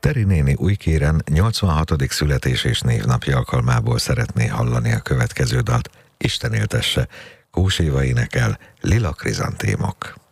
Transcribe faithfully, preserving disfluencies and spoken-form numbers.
Teri néni Újkéren nyolcvanhatodik születés és névnapja alkalmából szeretné hallani a következő dalt. Isten éltesse, Kós Éva énekel, Lila krizantémok.